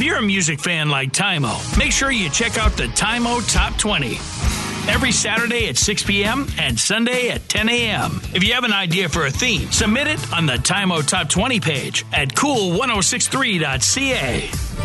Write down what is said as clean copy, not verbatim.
you're a music fan like Tymo, make sure you check out the Tymo Top 20. Every Saturday at 6 p.m. and Sunday at 10 a.m. If you have an idea for a theme, submit it on the Tymo Top 20 page at cool1063.ca.